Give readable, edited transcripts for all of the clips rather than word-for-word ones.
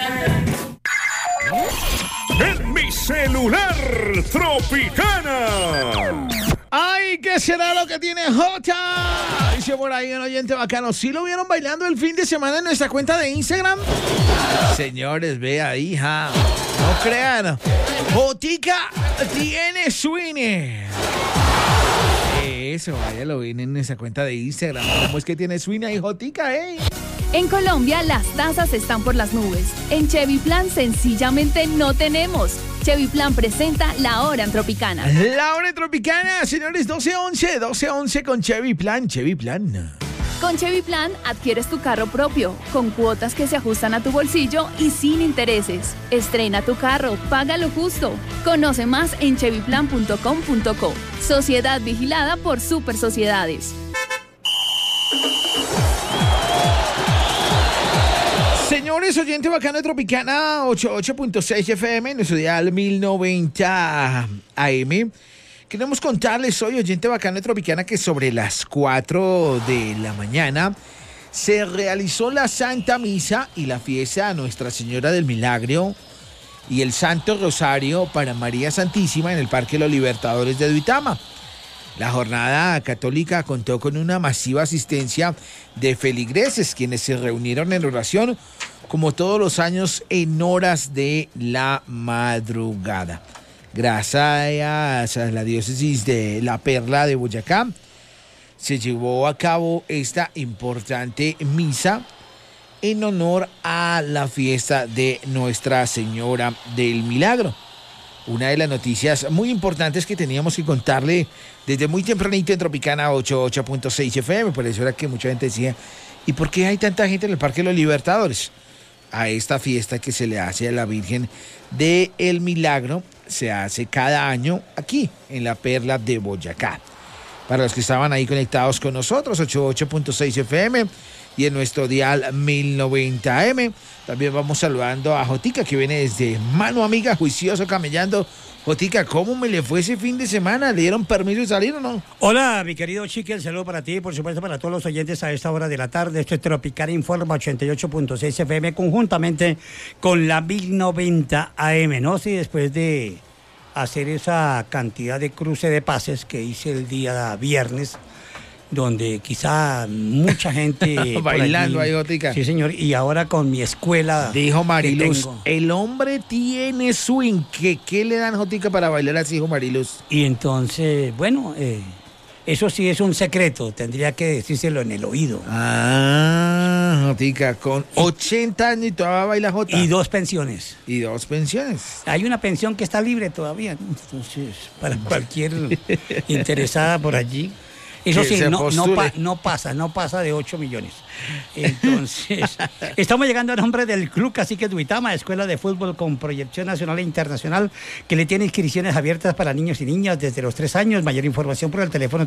En mi celular, Tropicana. ¡Ay, qué será lo que tiene Jota! Dice por ahí un oyente bacano. ¿Sí lo vieron bailando el fin de semana en nuestra cuenta de Instagram? Señores, vea, hija. No crean. Jotica tiene swing. Eso, vaya, lo ven en esa cuenta de Instagram. ¿Cómo es que tiene swing ahí, Jotica, En Colombia, las tasas están por las nubes. En Chevy Plan, sencillamente no tenemos. Chevy Plan presenta La Hora en Tropicana. La Hora en Tropicana, señores, 12-11 con Chevy Plan. Con Chevy Plan, adquieres tu carro propio, con cuotas que se ajustan a tu bolsillo y sin intereses. Estrena tu carro, paga lo justo. Conoce más en chevyplan.com.co. Sociedad vigilada por Super Sociedades. Señores, oyente bacano de Tropicana 88.6 FM, nuestro dial 1090 AM. Queremos contarles hoy, oyente bacano de Tropicana, que sobre las 4 de la mañana se realizó la Santa Misa y la fiesta a Nuestra Señora del Milagro y el Santo Rosario para María Santísima en el Parque Los Libertadores de Duitama. La jornada católica contó con una masiva asistencia de feligreses, quienes se reunieron en oración, como todos los años, en horas de la madrugada. Gracias a la diócesis de La Perla de Boyacá, se llevó a cabo esta importante misa en honor a la fiesta de Nuestra Señora del Milagro. Una de las noticias muy importantes que teníamos que contarle desde muy tempranito en Tropicana 88.6 FM, por eso era que mucha gente decía, ¿y por qué hay tanta gente en el Parque de los Libertadores? A esta fiesta que se le hace a la Virgen del Milagro, se hace cada año aquí, en La Perla de Boyacá. Para los que estaban ahí conectados con nosotros, 88.6 FM y en nuestro dial 1090 AM. También vamos saludando a Jotica, que viene desde Mano Amiga, juicioso, camellando. Jotica, ¿cómo me le fue ese fin de semana? ¿Le dieron permiso de salir o no? Hola, mi querido Chiqui, el saludo para ti y por supuesto para todos los oyentes a esta hora de la tarde. Esto es Tropicana Informa 88.6 FM conjuntamente con la 1090 AM, ¿no? Sí, después de hacer esa cantidad de cruce de pases que hice el día viernes, donde quizá mucha gente bailando ahí, Jotica. Sí, señor, y ahora con mi escuela. Dijo Mariluz, el hombre tiene swing. ¿Qué le dan, Jotica, para bailar así, dijo Mariluz? Y entonces, bueno, eso sí es un secreto, tendría que decírselo en el oído. Ah, Jotica, con 80 años y todavía baila Jota. Y 2 pensiones. Y 2 pensiones. Hay una pensión que está libre todavía, ¿no? Entonces, para cualquier interesada por allí. Eso sí, no pasa de 8 millones. Entonces, estamos llegando a nombre del Club Cacique Duitama, escuela de fútbol con proyección nacional e internacional, que le tiene inscripciones abiertas para niños y niñas desde los 3 años. Mayor información por el teléfono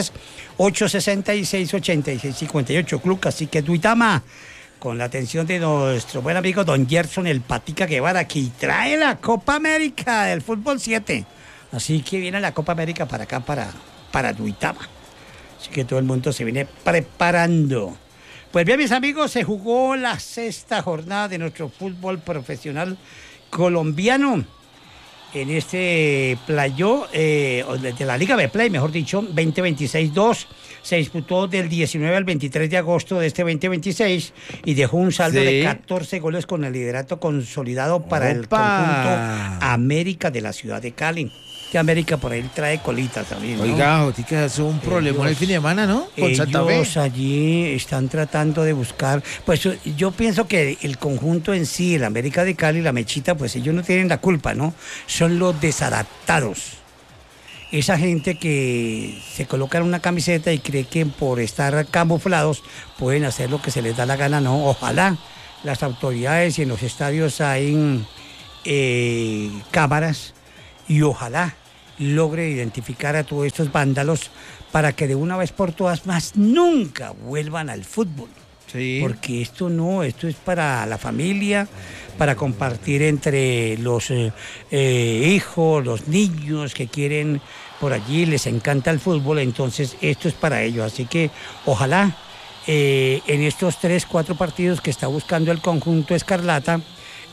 310-866-8658. Club Cacique Duitama, con la atención de nuestro buen amigo don Gerson el Patica Guevara, que trae la Copa América del Fútbol 7. Así que viene la Copa América para acá, para Duitama. Así que todo el mundo se viene preparando. Pues bien, mis amigos, se jugó la 6ª jornada de nuestro fútbol profesional colombiano. En este playo, de la Liga Betplay, mejor dicho, 2026-2. Se disputó del 19 al 23 de agosto de este 2026 y dejó un saldo de 14 goles con el liderato consolidado para el conjunto América de la ciudad de Cali. Que América por ahí trae colitas también, ¿no? Oiga, Jotica, es un problema el fin de semana, ¿no? Con Santa Fe. Ellos allí están tratando de buscar, pues yo pienso que el conjunto en sí, el América de Cali, la Mechita, pues ellos no tienen la culpa, ¿no? Son los desadaptados. Esa gente que se coloca en una camiseta y cree que por estar camuflados pueden hacer lo que se les da la gana, ¿no? Ojalá las autoridades y en los estadios hay cámaras y ojalá logre identificar a todos estos vándalos para que de una vez por todas más nunca vuelvan al fútbol. Sí. Porque esto es para la familia, para compartir entre los hijos, los niños que quieren por allí, les encanta el fútbol, entonces esto es para ellos. Así que ojalá en estos 3-4 partidos que está buscando el conjunto Escarlata,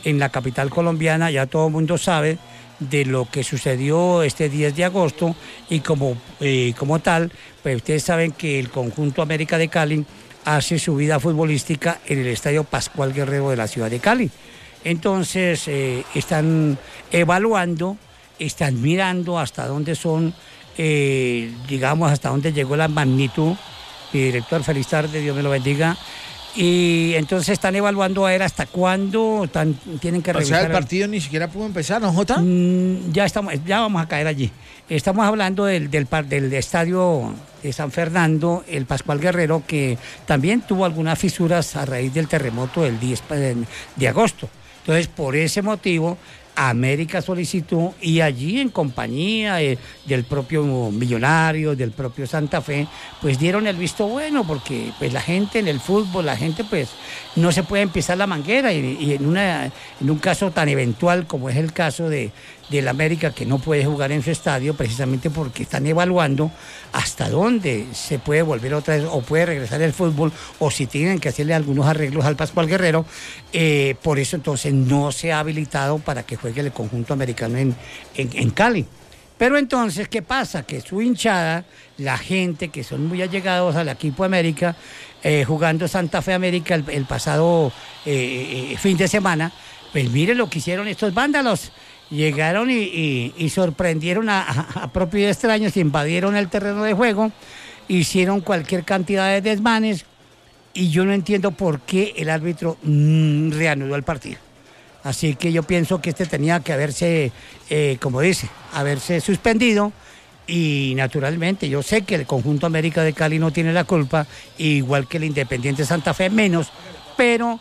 en la capital colombiana. Ya todo el mundo sabe de lo que sucedió este 10 de agosto y como tal, pues ustedes saben que el conjunto América de Cali hace su vida futbolística en el Estadio Pascual Guerrero de la ciudad de Cali. Entonces están evaluando, están mirando hasta dónde son, digamos, hasta dónde llegó la magnitud. Mi director, feliz tarde, Dios me lo bendiga. Y entonces están evaluando a ver hasta cuándo tienen que revisar. O sea, el partido ni siquiera pudo empezar, ¿no, Jota? Ya vamos a caer allí. Estamos hablando del estadio de San Fernando, el Pascual Guerrero, que también tuvo algunas fisuras a raíz del terremoto del 10 de agosto. Entonces, por ese motivo, América solicitó y allí en compañía del propio Millonarios, del propio Santa Fe, pues dieron el visto bueno, porque pues la gente en el fútbol, la gente pues no se puede empezar la manguera y en un caso tan eventual como es el caso del América, que no puede jugar en su estadio precisamente porque están evaluando hasta dónde se puede volver otra vez o puede regresar el fútbol o si tienen que hacerle algunos arreglos al Pascual Guerrero. Por eso entonces no se ha habilitado para que juegue el conjunto americano en Cali. Pero entonces, ¿qué pasa? Que su hinchada, la gente que son muy allegados al equipo América, jugando Santa Fe América el pasado fin de semana, pues miren lo que hicieron estos vándalos. Llegaron y sorprendieron a propios extraños, invadieron el terreno de juego, hicieron cualquier cantidad de desmanes y yo no entiendo por qué el árbitro reanudó el partido. Así que yo pienso que tenía que haberse, haberse suspendido y naturalmente yo sé que el conjunto América de Cali no tiene la culpa, igual que el Independiente Santa Fe menos, pero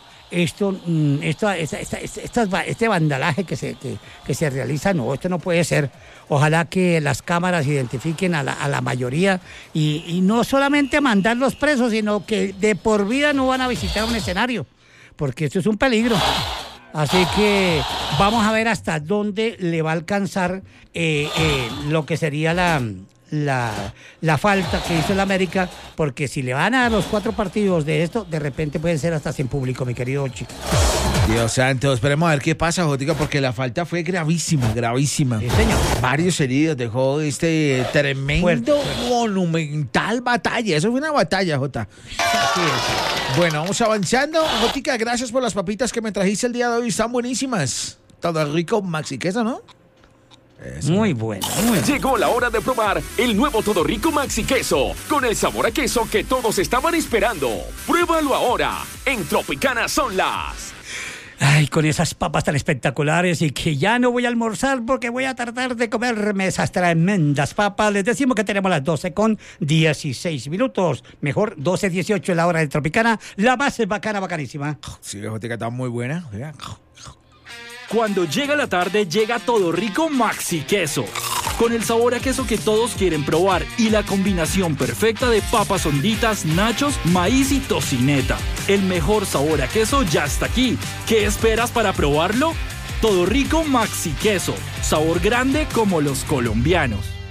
este vandalaje que se realiza, no, esto no puede ser. Ojalá que las cámaras identifiquen a la mayoría y no solamente mandarlos presos, sino que de por vida no van a visitar un escenario, porque esto es un peligro. Así que vamos a ver hasta dónde le va a alcanzar lo que sería la falta que hizo el América, porque si le van a dar los 4 partidos de esto, de repente pueden ser hasta sin público, mi querido chico. Dios santo, esperemos a ver qué pasa, Jotica, porque la falta fue gravísima. Sí, señor. Varios heridos dejó tremendo, fuerte. Monumental batalla. Eso fue una batalla, Jota. Así es. Bueno, vamos avanzando. Jotica, gracias por las papitas que me trajiste el día de hoy. Están buenísimas. Todo rico, Maxi Queso, ¿no? Eso. Muy bueno. Llegó la hora de probar el nuevo Todo Rico Maxi Queso, con el sabor a queso que todos estaban esperando. Pruébalo ahora. En Tropicana son las... Ay, con esas papas tan espectaculares y que ya no voy a almorzar porque voy a tratar de comerme esas tremendas papas. Les decimos que tenemos las 12:16 minutos. Mejor 12:18 en la hora de Tropicana. La más bacana, bacanísima. Sí, Jotica, está muy buena. Cuando llega la tarde, llega Todo Rico Maxi Queso, con el sabor a queso que todos quieren probar y la combinación perfecta de papas honditas, nachos, maíz y tocineta. El mejor sabor a queso ya está aquí. ¿Qué esperas para probarlo? Todo Rico Maxi Queso, sabor grande como los colombianos.